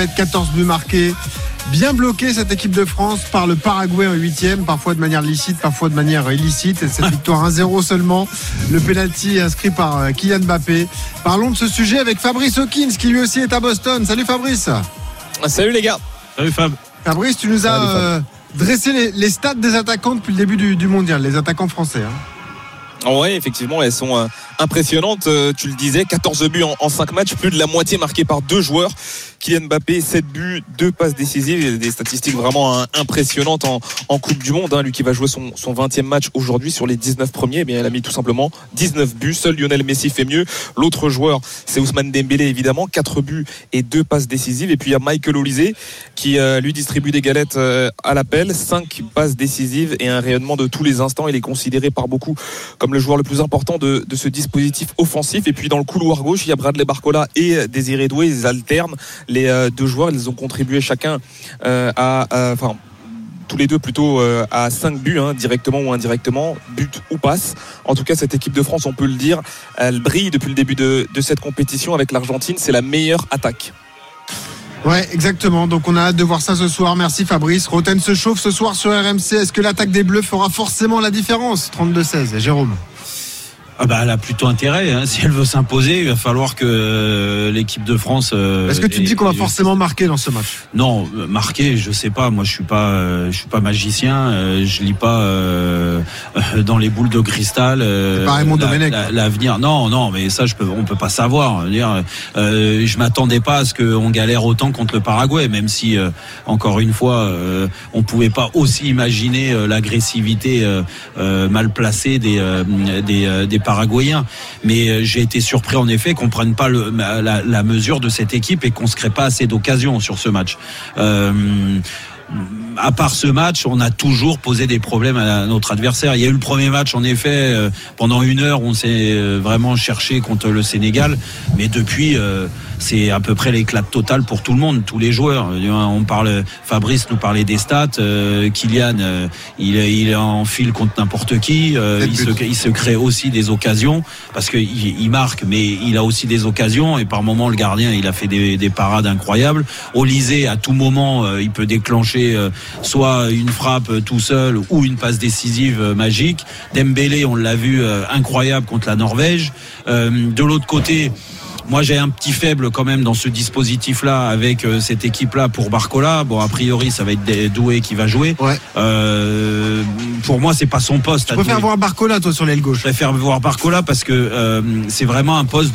14 buts marqués. Bien bloqué cette équipe de France par le Paraguay en 8e, parfois de manière licite, parfois de manière illicite. Et cette victoire 1-0 seulement. Le penalty inscrit par Kylian Mbappé. Parlons de ce sujet avec Fabrice Hawkins qui lui aussi est à Boston. Salut Fabrice. Salut les gars. Salut Fab. Fabrice, tu nous as dressé les stats des attaquants depuis le début du mondial, les attaquants français. Ouais, effectivement, elles sont impressionnantes. Tu le disais, 14 buts en 5 matchs, plus de la moitié marqués par 2 joueurs. Kylian Mbappé, 7 buts, 2 passes décisives, des statistiques vraiment impressionnantes en Coupe du Monde. Lui qui va jouer son 20e match aujourd'hui sur les 19 premiers, eh bien, il a mis tout simplement 19 buts. Seul Lionel Messi fait mieux. L'autre joueur, c'est Ousmane Dembélé, évidemment, 4 buts et 2 passes décisives. Et puis il y a Michael Olise qui lui distribue des galettes à l'appel, 5 passes décisives et un rayonnement de tous les instants. Il est considéré par beaucoup comme le joueur le plus important de ce dispositif offensif. Et puis dans le couloir gauche, il y a Bradley Barcola et Désiré Doué. Ils alternent les deux joueurs. Ils ont contribué chacun tous les deux plutôt à 5 buts, directement ou indirectement, but ou passe. En tout cas, cette équipe de France, on peut le dire, elle brille depuis le début de cette compétition avec l'Argentine. C'est la meilleure attaque. Ouais, exactement. Donc on a hâte de voir ça ce soir. Merci Fabrice. Roten se chauffe ce soir sur RMC. Est-ce que l'attaque des Bleus fera forcément la différence ? 32-16. Jérôme. Elle a plutôt intérêt. Si elle veut s'imposer, il va falloir que l'équipe de France. Est-ce que tu te dis qu'on va forcément marquer dans ce match ? Non, marquer, je sais pas. Moi, je suis pas magicien. Je lis pas dans les boules de cristal. C'est pas Raymond Domenech. L'avenir. Non, mais ça, on peut pas savoir. Je m'attendais pas à ce qu'on galère autant contre le Paraguay, même si encore une fois, on pouvait pas aussi imaginer l'agressivité mal placée des Paraguayens, mais j'ai été surpris en effet qu'on prenne pas la mesure de cette équipe et qu'on se crée pas assez d'occasions sur ce match. À part ce match, on a toujours posé des problèmes à notre adversaire. Il y a eu le premier match, en effet, pendant 1 heure, on s'est vraiment cherché contre le Sénégal, mais depuis, c'est à peu près l'éclat total pour tout le monde, tous les joueurs. Fabrice nous parlait des stats. Kylian, il en file contre n'importe qui. Il se crée aussi des occasions parce qu'il marque, mais il a aussi des occasions. Et par moment, le gardien, il a fait des parades incroyables. Olise, à tout moment, il peut déclencher soit une frappe tout seul ou une passe décisive magique. Dembélé, on l'a vu, incroyable contre la Norvège. De l'autre côté, moi j'ai un petit faible quand même dans ce dispositif-là avec cette équipe-là pour Barcola. Bon, a priori ça va être Doué qui va jouer. Ouais. Pour moi c'est pas son poste. Tu préfères voir Barcola toi sur l'aile gauche ? Je préfère voir Barcola parce que c'est vraiment un poste